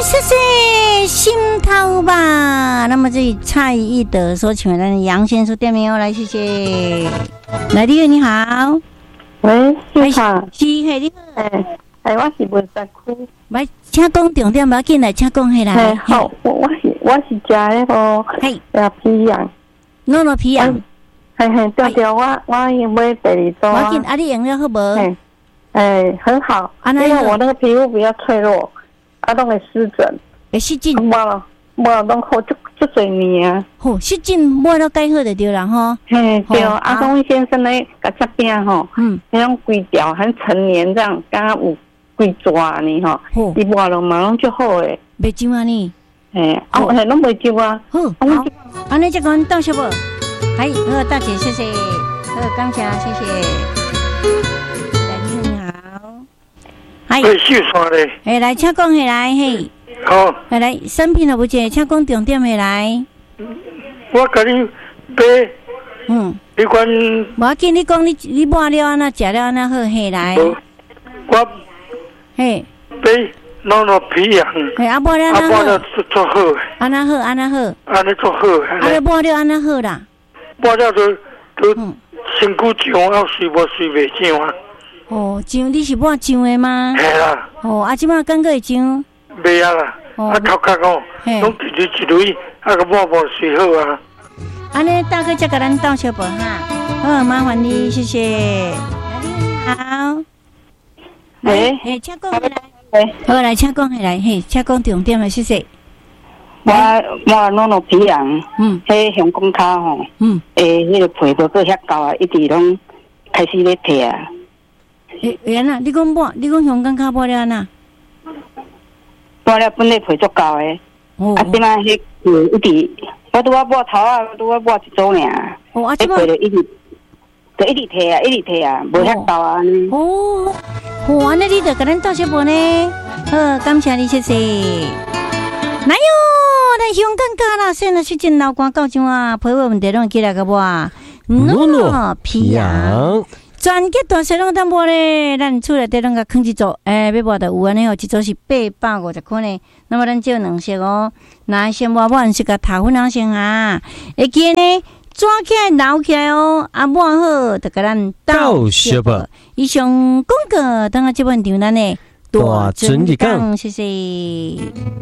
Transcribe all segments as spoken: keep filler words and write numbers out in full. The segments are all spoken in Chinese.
谢谢心头吧。那么这里蔡义德所请来的杨先生店名哦，来谢谢。来，你好，你好。 喂，你好。 是，嘿，你好。 哎，哎，我是文山区。 来，请讲重点，不要紧来，请讲嘿啦。 哎，好，我我是我是食那个， 嘿， 呀皮羊， 弄弄皮羊。 嘿嘿，对对，我我要买第二组啊。 我紧，啊，你用了好无？ 哎，哎，很好， 啊， 因为我那个皮肤比较脆弱，啊，都会湿疹。 会湿疹。 无了，无了，拢好足足侪年啊。 好，湿疹抹了改好就对了吼。 嘿，对，啊，讲我先生咧，甲这边吼， 嗯， 那种规条很成年这样，刚刚有规抓呢吼，伊抹了嘛，拢足好诶。 袂痒啊你？ 嘿，啊，嘿，拢袂痒啊。 好，好，安尼就讲到小无。嗨，好，大姐，谢谢。好，感谢，谢谢。来，你好。嗨。 会秀山咧。 哎，来，请讲下来，嘿。 好。 来来，产品了不解，请讲重点下来。 我甲你买。 嗯。 你管。 无要紧，你讲你你抹了安那，食了安那好，嘿来。 我。 嘿。 买弄弄皮羊。 嘿，啊抹了安那好。 啊抹了做做好。 安那好，安那好。 安尼做好。 啊，你抹了安那好啦。 抹了都都身躯痒，要睡无睡袂醒啊。 哦，痒，你是抹痒的吗？ 系啦。 哦，啊，即摆感觉会痒？ 袂啊啦，啊头壳哦，拢一蕊一蕊，啊个抹抹睡好啊。 安尼大概再甲咱道小宝哈，好，麻烦你，谢谢。你好。 喂， 嘿，请讲起来。喂，好来，请讲起来，嘿，请讲重点啊，谢谢。 我我弄弄皮羊，嗯，迄香港脚吼，嗯，诶，迄个皮无够遐高啊，一直拢开始咧退啊。 诶，原来你讲抹，你讲香港脚抹了哪？ 抹了本来皮足高诶，哦，啊，即摆迄皮一直，我拄仔抹头啊，拄仔抹一组尔，哦，啊，即摆就一直，就一直退啊，一直退啊，无遐高啊。 哦，哦，安尼你着甲咱道谢无呢？好，感谢你，谢谢。来哟！咱香港脚啦，现在是真老官到怎啊？皮肤问题拢起来个无啊？诺诺皮羊，全结大细拢当无咧。咱厝内底拢甲放一组，诶、欸，要无就有安尼哦，一组是八百五十块呢。那么咱只有两色哦，那先抹抹是甲头粉先啊，会记呢，抓起来捞起来哦，啊抹好就甲咱倒谢吧。以上广告，等下这本场咱呢大准日讲，谢谢。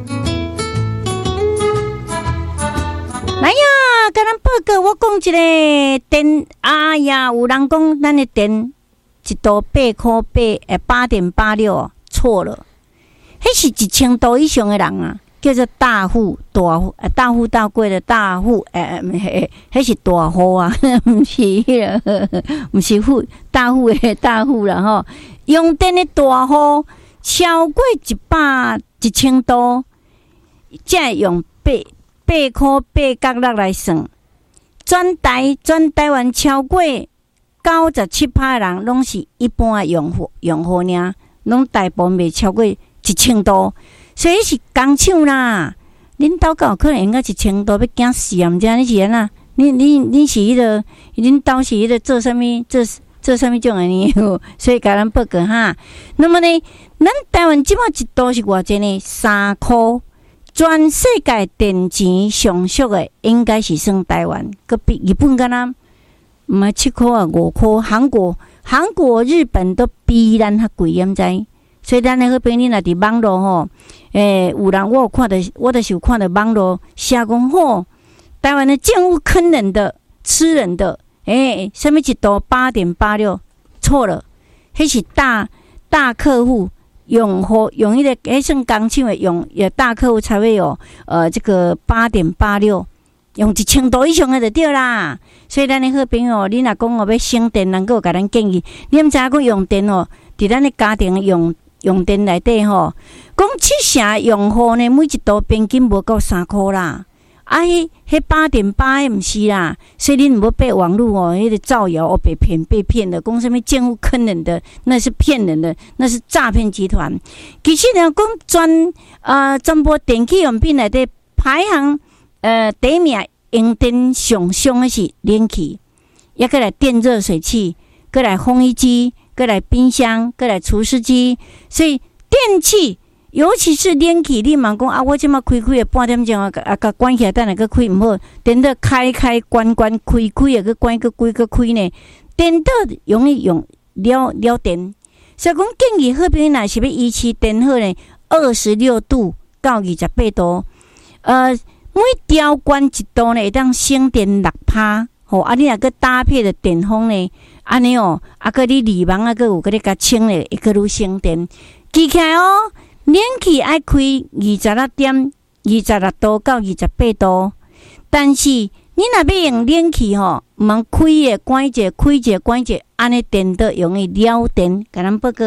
来呀，甲咱报告，我讲一个电，哎呀，有人讲咱的电一度八块八，诶，八点八六，错了，迄是一千度以上的人啊，叫做大户大户，呃，大户大贵的大户，诶、欸，迄是大户啊，毋是迄个，毋是户大户的大户啦吼，用电的大户超过一百一千度，才用八。八块八角六来算，全台全台湾超过九十七趴人拢是一般的用户用户呢，拢大部分未超过一千度，所以是工厂啦。恁兜有可能用到一千度要惊死啊！毋知你是安那？你你你是迄、那个，恁兜是迄个做啥物？做做啥物种的呢？所以甲咱报告哈。那么呢，咱台湾即摆一度是偌济呢？三块。全世界电钱上俗的应该是算台湾，佮比日本敢若毋系七块啊五块，韩国、韩国、日本都比咱较贵，毋知？所以咱那个朋友若伫网络吼，诶、欸，有人我有看到，我就是有看到网络写讲吼，台湾的政府坑人的、吃人的，诶、欸，什么一度八点八六，错了，迄是大大客户。用户用一个诶，算工厂的用，也大客户才会有呃这个八点八六，用一千度以上的就对啦。所以咱的好朋友，你若讲哦要省电，能够甲咱建议，你毋知影讲用电哦，伫咱的家庭用用电内底吼，讲七成用户呢，每一度平均无够三箍啦。啊，迄迄八点八毋是啦，所以你唔要被网络哦，迄个造谣哦，被骗被骗的，讲什么政府坑人的，那是骗人的，那是诈骗集团。其实呢，讲全呃全部电器用品内底排行呃第一名用电上凶的是冷气，也过来电热水器，过来烘衣机，过来冰箱，过来除湿机，所以电器尤其是冷气，你嘛讲啊，我即马开开的半点钟啊，啊，甲关起来，等下个开唔好，等到开开关关开开的，个关个关个开呢，电到容易用了了电。所以讲建议好朋友若是要仪器电好呢，二十六度到二十八度，呃，每调关一度呢，会当省电六趴。吼、哦，啊，你若个搭配的电风呢，安尼哦，啊，个你离网啊，个有个你甲清咧，会个愈省电。记起来哦。冷气爱开二十六点二十六度到二十八度，但是你若要用冷气吼，毋通开诶关一下，开一下关一下，安尼电都容易了电。甲咱报告。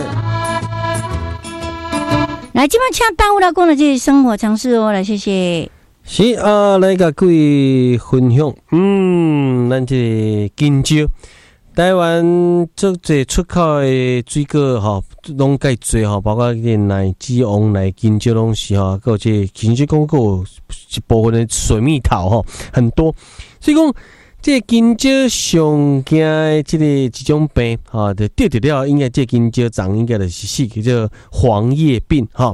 来，即摆请大夫来讲的这些生活常识哦，来谢谢。 是啊，来甲各位分享，嗯，咱这金蕉。台湾足侪出口的水果吼，拢介侪吼，包括个奶鸡、王奶、金蕉拢是吼，还有这金蕉讲有一部分的水蜜桃吼，很多。所以讲，这金蕉上惊的这个一种病吼，就得得了，应该这金蕉长应该就是死叫做黄叶病吼。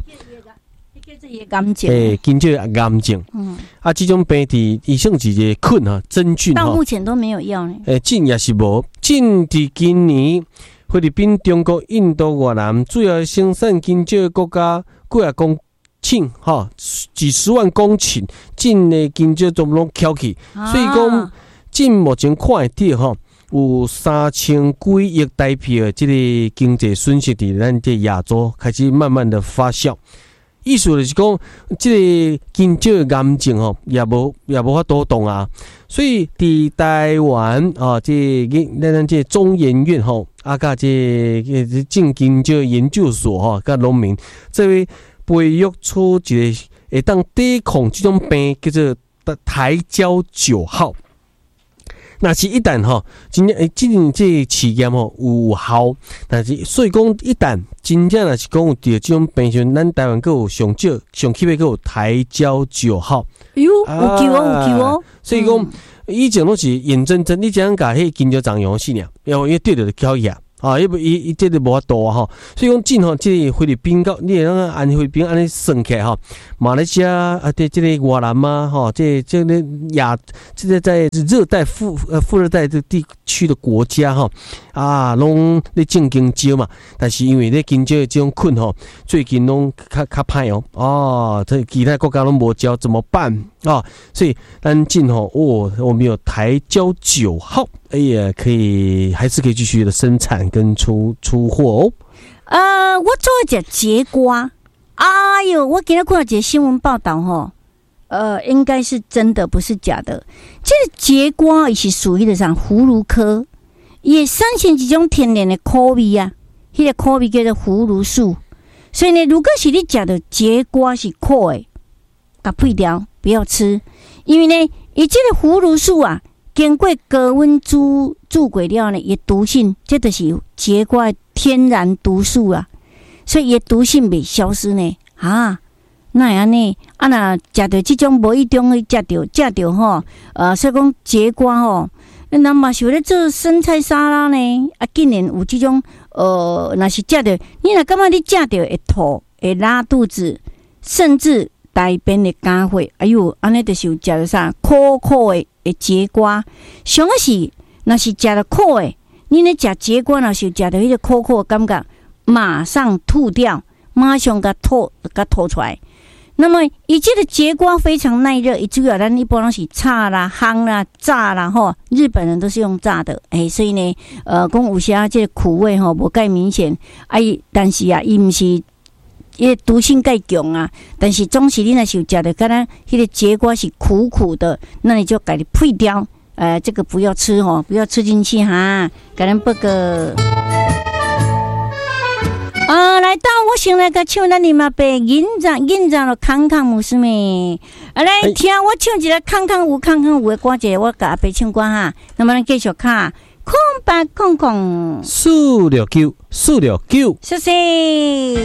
诶，金蕉癌症，嗯，啊，这种病伫医生是一个困哈真菌， 到目前都没有药呢。 诶，真也是无，真伫今年菲律宾、中国、印度、越南主要生产金蕉的国家，几啊公顷哈，几十万公顷，真的金蕉都拢翘起，啊、所以讲，真目前看会到哈，有三千几亿台币的这个经济损失伫咱这亚洲开始慢慢的发酵。意思就是讲，这个金蕉的癌症吼，也无也无法度动啊。所以伫台湾啊，这咱咱这中研院吼，啊，甲这个种金蕉研究所吼，甲农民，这位培育出一个会当抵抗这种病，叫做台胶九号。那是一旦吼，真正诶，真这试验吼有效，但是所以讲一旦真正若是讲有得这种病症，咱台湾佫有上少上起码佫有台胶九号。 哎呦，有救哦，有救哦！ 所以讲、嗯、以前拢是眼睁睁，你这样甲迄金蕉长用死呢，因为对着就翘起啊。啊，伊伊伊这个无法度啊吼，所以讲真吼，这个菲律宾到你那个按菲律宾安尼算起来吼，马来西亚啊，对这个越南嘛吼，这这个亚这个在热带副呃副热带这地区的国家吼啊，拢咧种金蕉嘛，但是因为咧金蕉的这种困吼，最近拢较较歹哦，哦，这其他国家拢无蕉怎么办啊？所以咱进吼哦，我们有台胶九号，哎呀，可以还是可以继续的生产。跟出出货哦， 呃，我做一只节瓜，哎呦，我今日看到一个新闻报道吼，呃，应该是真的，不是假的。这个节瓜也是属于的上葫芦科，也产生一种天然的苦味啊，迄、那个苦味叫做葫芦素。所以呢，如果是你食的节瓜是苦的，甲配掉，不要吃，因为呢，伊这个葫芦素啊。经过高温煮煮过了呢，伊毒性，这就是节瓜天然毒素啊，所以伊毒性未消失呢。啊，那安尼啊，那食到这种无意中去食到食到吼，呃，所以讲节瓜吼，那嘛是咧做生菜沙拉呢。啊，竟然有这种呃，若是食到，你若感觉你食到会吐、会拉肚子，甚至大便会干血，哎呦，安尼就是有食到啥苦苦的。诶，节瓜，上是若是食了苦诶，你咧食节瓜，若是食到迄个苦苦的感觉，马上吐掉，马上甲吐，甲吐出来。那么，伊这个节瓜非常耐热，伊主要咱一般拢是炒啦、烘啦、炸啦，吼，日本人都是用炸的，诶，所以呢，呃，讲有时啊，这个苦味吼无介明显，啊，伊但是啊，伊毋是。因为毒性介强啊，但是总是你若是有食的，敢若迄个节瓜是苦苦的，那你就给它配掉，呃，这个不要吃哦，不要吃进去哈。给咱报个，啊，来到我先来个唱咱你嘛被引长引长了康康姆斯妹，啊来听我唱一个康康舞康康舞的歌者，我甲阿伯唱歌哈。那么咱继续看，空白空空， 四六九四六九， 谢谢。